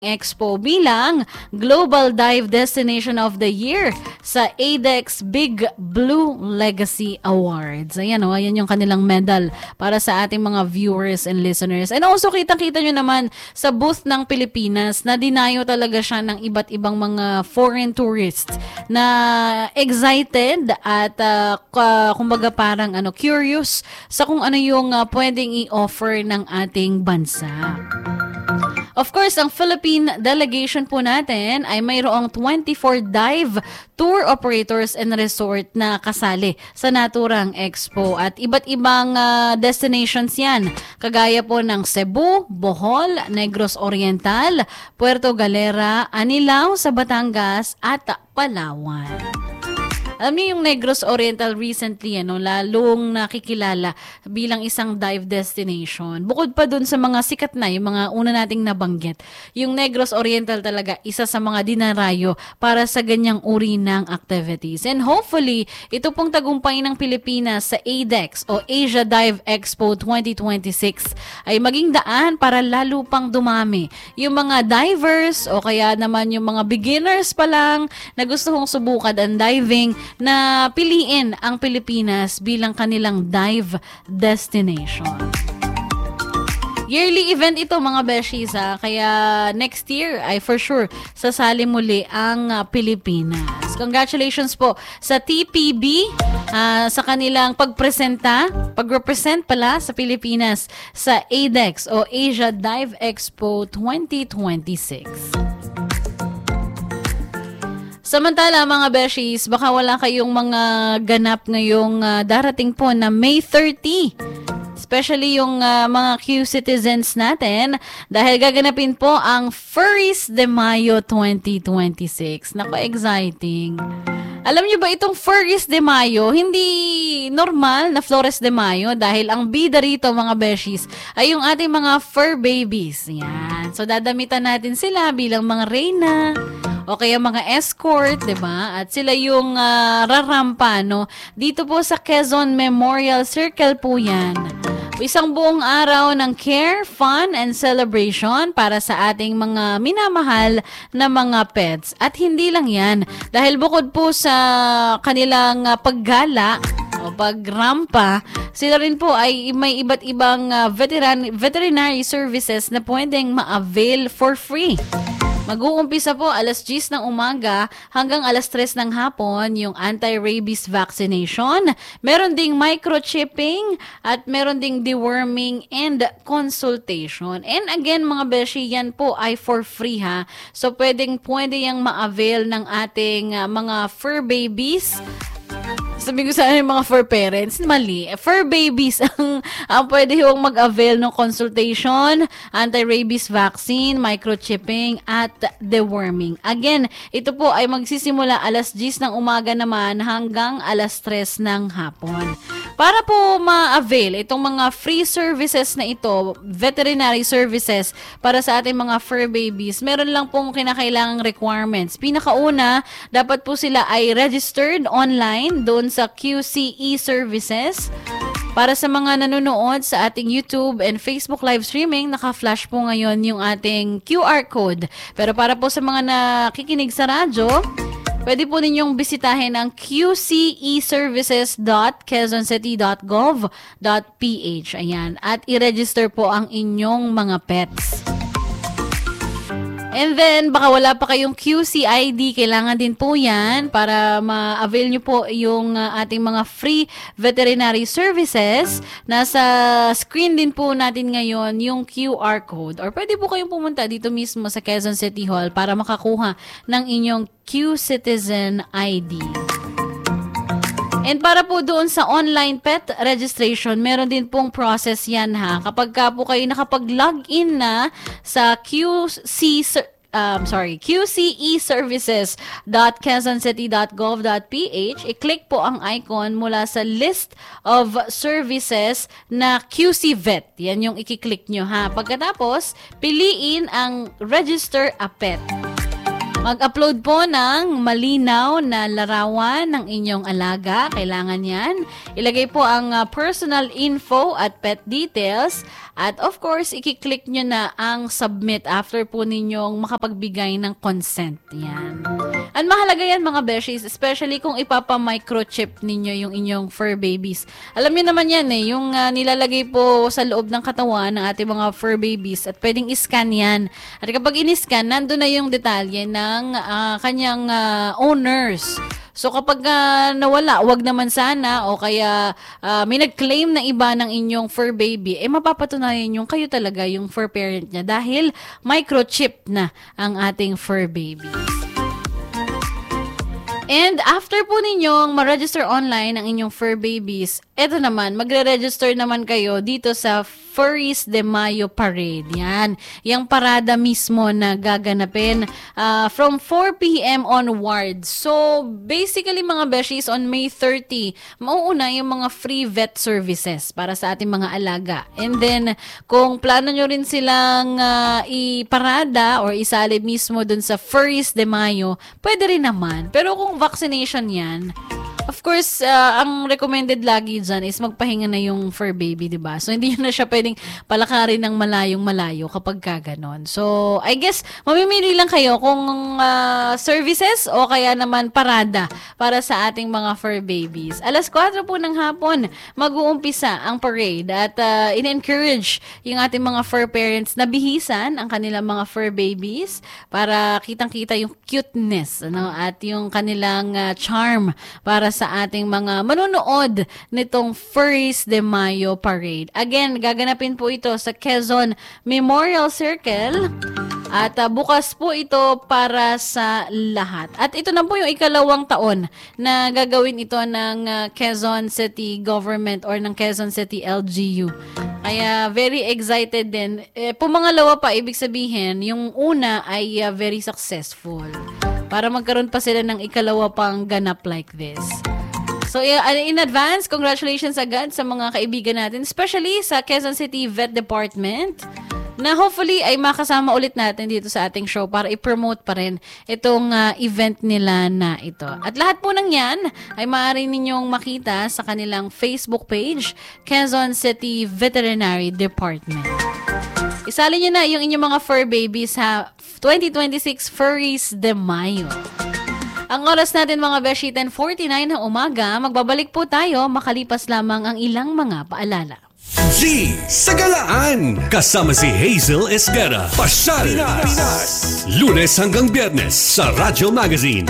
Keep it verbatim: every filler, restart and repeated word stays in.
Expo bilang Global Dive Destination of the Year sa A D E X Big Blue Legacy Awards. Ayan o, ayan yung kanilang medal para sa ating mga viewers and listeners. And also, kitang-kita nyo naman sa booth ng Pilipinas na dinayo talaga siya ng iba't ibang mga foreign tourists na excited at uh, kumbaga parang ano, curious sa kung ano yung uh, pwedeng i-offer ng ating bansa. Of course, ang Philippine delegation po natin ay mayroong twenty-four dive tour operators and resort na kasali sa naturang expo at iba't ibang uh, destinations yan. Kagaya po ng Cebu, Bohol, Negros Oriental, Puerto Galera, Anilao sa Batangas at Palawan. Alam niyo yung Negros Oriental recently, ano, lalong nakikilala bilang isang dive destination. Bukod pa dun sa mga sikat na, yung mga una nating nabanggit, yung Negros Oriental talaga isa sa mga dinarayo para sa ganyang uri ng activities. And hopefully, ito pong tagumpay ng Pilipinas sa A D E X o Asia Dive Expo twenty twenty-six ay maging daan para lalo pang dumami yung mga divers o kaya naman yung mga beginners pa lang na gusto kong subukan ang diving na piliin ang Pilipinas bilang kanilang dive destination. Yearly event ito mga beshies ha, kaya next year ay for sure sasali muli ang uh, Pilipinas. Congratulations po sa T P B uh, sa kanilang pagpresenta, pagrepresent pala sa Pilipinas sa A D E X o Asia Dive Expo twenty twenty-six. Samantala mga beshies, baka wala kayong mga ganap ngayong uh, darating po na May thirtieth. Especially yung uh, mga Q-citizens natin dahil gaganapin po ang Furries de Mayo twenty twenty-six. Naku, exciting. Alam niyo ba itong Furries de Mayo, hindi normal na Flores de Mayo dahil ang bida rito mga beshies ay yung ating mga fur babies. Yan. So dadamitan natin sila bilang mga reyna o kaya mga escort, 'di ba? At sila yung uh, rarampa no dito po sa Quezon Memorial Circle po 'yan. Isang buong araw ng care, fun, and celebration para sa ating mga minamahal na mga pets. At hindi lang yan. Dahil bukod po sa kanilang uh, paggala o pagrampa, sila rin po ay may iba't ibang uh, veteran, veterinary services na pwedeng ma-avail for free. Mag-uumpisa po alas diyes ng umaga hanggang alas tres ng hapon yung anti-rabies vaccination. Meron ding microchipping at meron ding deworming and consultation. And again mga beshi, yan po ay for free ha. So pwedeng pwede yung ma-avail ng ating uh, mga fur babies. Sabi ko sa yung mga fur parents, mali. Fur babies ang, ang pwede yung mag-avail ng consultation, anti-rabies vaccine, microchipping, at deworming. Again, ito po ay magsisimula alas diyes ng umaga naman hanggang alas tres ng hapon. Para po ma-avail itong mga free services na ito, veterinary services para sa ating mga fur babies, meron lang pong kinakailangang requirements. Pinakauna, dapat po sila ay registered online doon sa Q C E services. Para sa mga nanonood sa ating YouTube and Facebook live streaming, naka-flash po ngayon yung ating Q R code. Pero para po sa mga nakikinig sa radyo, pwede po ninyong bisitahin ang q c e services dot quezon city dot gov dot p h. Ayan. At i-register po ang inyong mga pets. And then, baka wala pa kayong Q C I D, kailangan din po yan para ma-avail nyo po yung uh, ating mga free veterinary services. Nasa screen din po natin ngayon yung Q R code. Or pwede po kayong pumunta dito mismo sa Quezon City Hall para makakuha ng inyong Q-Citizen I D. And para po doon sa online pet registration, meron din pong process yan ha. Kapag ka po kayo nakapag-login na sa Q C um, sorry, q c e services dot quezon city dot gov dot p h, i-click po ang icon mula sa list of services na Q C Vet. Yan yung i-click nyo ha. Pagkatapos, piliin ang register a pet. Mag-upload po ng malinaw na larawan ng inyong alaga. Kailangan yan. Ilagay po ang uh, personal info at pet details. At of course, ikiklik nyo na ang submit after po ninyong makapagbigay ng consent. Yan. Ang mahalaga yan mga beshies, especially kung ipapa-microchip ninyo yung inyong fur babies. Alam niyo naman yan eh, yung uh, nilalagay po sa loob ng katawan ng ating mga fur babies at pwedeng iscan yan. At kapag in-scan, nandun na yung detalye ng uh, kanyang uh, owners. So kapag uh, nawala, wag naman sana o kaya uh, may nag-claim na iba ng inyong fur baby, eh mapapatunayan yung kayo talaga yung fur parent niya dahil microchip na ang ating fur baby. And after po ninyong ma-register online ang inyong fur babies, eto naman, magre-register naman kayo dito sa Furries de Mayo Parade. Yan. Yung parada mismo na gaganapin uh, from four p.m. onwards. So, basically mga beshies, on May thirtieth, mauuna yung mga free vet services para sa ating mga alaga. And then, kung plano nyo rin silang uh, iparada or isali mismo dun sa Furries de Mayo, pwede rin naman. Pero kung vaccination yan, of course, uh, ang recommended lagi dyan is magpahinga na yung fur baby, diba? So, hindi na siya pwedeng palakarin ng malayong malayo kapag kaganon. So, I guess, mamimili lang kayo kung uh, services o kaya naman parada para sa ating mga fur babies. Alas kwatro po ng hapon, mag-uumpisa ang parade at uh, in-encourage yung ating mga fur parents na bihisan ang kanilang mga fur babies para kitang-kita yung cuteness, ano, at yung kanilang uh, charm para sa ating mga manunood nitong Furries de Mayo Parade. Again, gaganapin po ito sa Quezon Memorial Circle at uh, bukas po ito para sa lahat. At ito na po yung ikalawang taon na gagawin ito ng uh, Quezon City Government or ng Quezon City L G U. Kaya very excited din. Eh, pumangalawa pa, ibig sabihin, yung una ay uh, very successful. Para magkaroon pa sila ng ikalawa pang ganap like this. So, in advance, congratulations agad sa mga kaibigan natin, especially sa Quezon City Vet Department, na hopefully ay makasama ulit natin dito sa ating show para i-promote pa rin itong uh, event nila na ito. At lahat po ng yan ay maaari ninyong makita sa kanilang Facebook page, Quezon City Veterinary Department. Isali nyo na yung inyong mga fur babies sa twenty twenty-six Furries de Mayo. Ang oras natin mga beshi, ten forty-nine ng umaga. Magbabalik po tayo makalipas lamang ang ilang mga paalala. G sa Galaan. Kasama si Hazel Esguerra. Pasyal Pinas. Lunes hanggang Biyernes sa Radyo Magazine.